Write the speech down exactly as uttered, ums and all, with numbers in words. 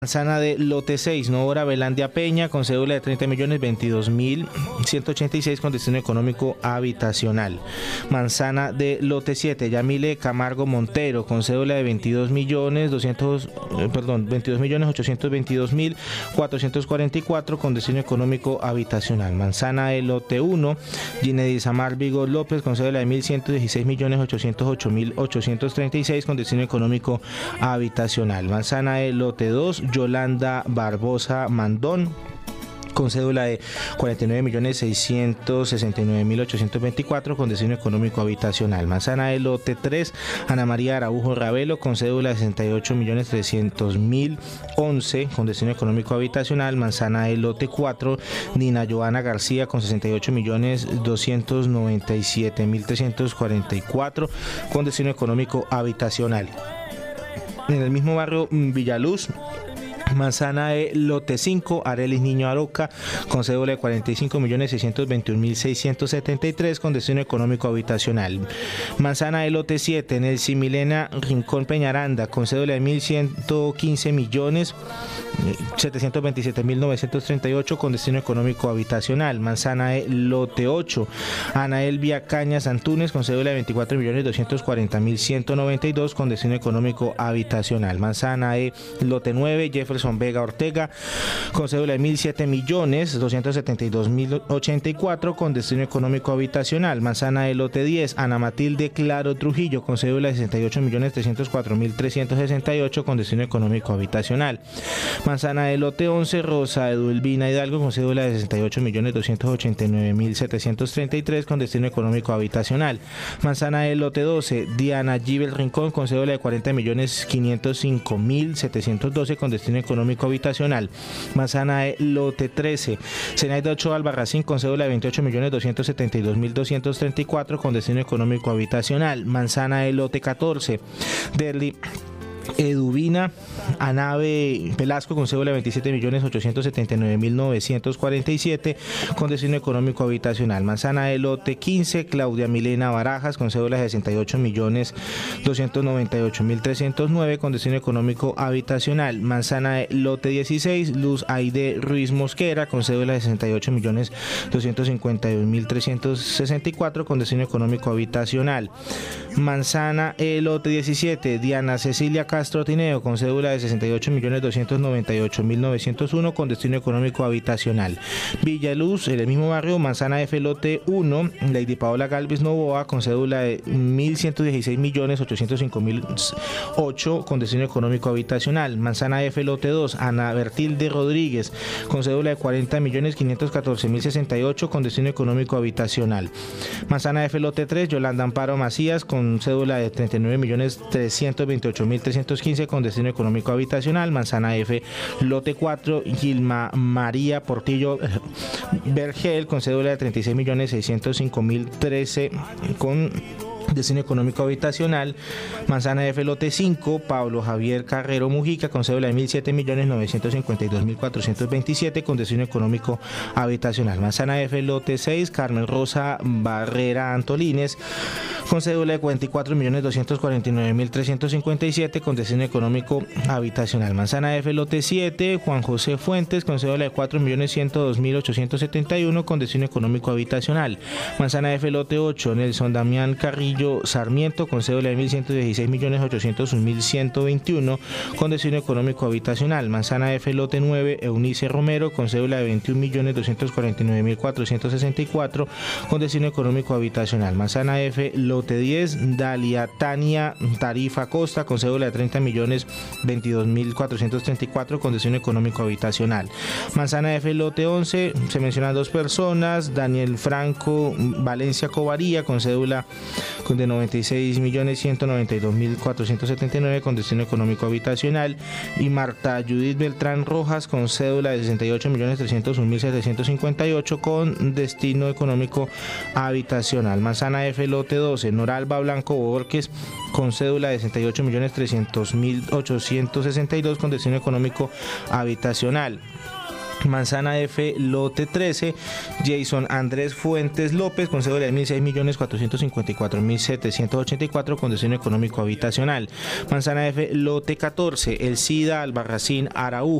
Manzana de lote seis, Nora Velandia Peña, con cédula de treinta millones veintidós mil ciento ochenta y seis con destino económico habitacional. Manzana de lote siete, Yamile Camargo Montero, con cédula de veintidós millones doscientos, eh, perdón, veintidós millones ochocientos veintidós mil cuatrocientos cuarenta y cuatro con destino económico habitacional. Manzana de lote uno, Ginedy Samar Vigo López, con cédula de mil ciento dieciséis millones ochocientos ocho mil ochocientos treinta y seis con destino económico habitacional. Manzana de lote dos, Yolanda Barbosa Mandón, con cédula de cuarenta y nueve millones seiscientos sesenta y nueve mil ochocientos veinticuatro con destino económico habitacional. Manzana de lote tres, Ana María Araujo Ravelo, con cédula de sesenta y ocho millones trescientos mil once con destino económico habitacional. Manzana de lote cuatro, Nina Joana García, con sesenta y ocho millones doscientos noventa y siete mil trescientos cuarenta y cuatro con destino económico habitacional. En el mismo barrio Villaluz, manzana de lote cinco, Arelis Niño Aroca, con cédula de cuarenta y cinco millones seiscientos veintiún mil seiscientos setenta y tres con destino económico habitacional. Manzana de lote siete, Nelcy Milena Rincón Peñaranda, con cédula de mil ciento quince millones setecientos veintisiete mil novecientos treinta y ocho con destino económico habitacional. Manzana de lote ocho, Ana Elvia Cañas Antunes, con cédula de veinticuatro millones doscientos cuarenta mil ciento noventa y dos con destino económico habitacional. Manzana de lote nueve, Jefferson Vega Ortega, con cédula de mil siete millones doscientos setenta y dos mil ochenta y cuatro con destino económico habitacional. Manzana de lote diez, Ana Matilde Claro Trujillo, con cédula de sesenta y ocho millones trescientos cuatro mil trescientos sesenta y ocho con destino económico habitacional. Manzana de lote once, Rosa Edulvina Hidalgo, con cédula de sesenta y ocho millones doscientos ochenta y nueve mil setecientos treinta y tres con destino económico habitacional. Manzana de lote doce, Diana Gibel Rincón, con cédula de cuarenta millones quinientos cinco mil setecientos doce con destino económico habitacional. Manzana de lote trece, Zenaida Ochoa Albarracín, con cédula de veintiocho millones doscientos setenta y dos mil doscientos treinta y cuatro con destino económico habitacional. Manzana de lote catorce, Derli Eduvina Anave Velasco, con cédula de veintisiete millones ochocientos setenta y nueve mil novecientos cuarenta y siete con destino económico habitacional. Manzana de lote quince, Claudia Milena Barajas, con cédula de sesenta y ocho millones doscientos noventa y ocho mil trescientos nueve con destino económico habitacional. Manzana de lote dieciséis, Luz Aide Ruiz Mosquera, con cédula de sesenta y ocho millones doscientos cincuenta y dos mil trescientos sesenta y cuatro con destino económico habitacional. Manzana de lote diecisiete, Diana Cecilia Castro Tineo, con cédula de sesenta y ocho millones doscientos noventa y ocho mil novecientos uno con destino económico habitacional. Villaluz, en el mismo barrio, manzana F lote uno, Lady Paola Galvez Novoa, con cédula de mil ciento dieciséis millones ochocientos cinco mil ocho con destino económico habitacional. Manzana F lote dos, Ana Bertilde Rodríguez, con cédula de cuarenta millones quinientos catorce mil sesenta y ocho con destino económico habitacional. Manzana F lote tres, Yolanda Amparo Macías, con cédula de treinta y nueve millones trescientos veintiocho mil trescientos quince con destino económico habitacional. Manzana F lote cuatro, Gilma María Portillo Vergel, con cédula de treinta y seis millones seiscientos cinco mil trece con destino económico habitacional. Manzana F lote cinco, Pablo Javier Carrero Mujica, con cédula de mil siete millones novecientos cincuenta y dos mil cuatrocientos veintisiete con destino económico habitacional. Manzana F lote seis, Carmen Rosa Barrera Antolines, con cédula de cuarenta y cuatro millones doscientos cuarenta y nueve mil trescientos cincuenta y siete con destino económico habitacional. Manzana F lote siete, Juan José Fuentes, con cédula de cuatro millones ciento dos mil ochocientos setenta y uno con destino económico habitacional. Manzana F lote ocho, Nelson Damián Carrillo Sarmiento, con cédula de mil ciento dieciséis millones ochocientos un mil ciento veintiuno con destino económico habitacional. Manzana F lote nueve, Eunice Romero, con cédula de veintiún millones doscientos cuarenta y nueve mil cuatrocientos sesenta y cuatro con destino económico habitacional. Manzana F lote diez, Dalia Tania Tarifa Costa, con cédula de treinta millones veintidós mil cuatrocientos treinta y cuatro con destino económico habitacional. Manzana F lote once, se mencionan dos personas, Daniel Franco Valencia Covaría, con cédula de noventa y seis millones ciento noventa y dos mil cuatrocientos setenta y nueve con destino económico habitacional, y Marta Judith Beltrán Rojas, con cédula de sesenta y ocho millones trescientos un mil setecientos cincuenta y ocho con destino económico habitacional. Manzana F lote doce, Noralba Blanco Borges, con cédula de sesenta y ocho millones trescientos mil ochocientos sesenta y dos con destino económico habitacional. Manzana F, lote trece, Jason Andrés Fuentes López, con cédula de mil seis millones cuatrocientos cincuenta y cuatro mil setecientos ochenta y cuatro, con destino económico habitacional. Manzana F, lote catorce, El Cida Albarracín Araújo,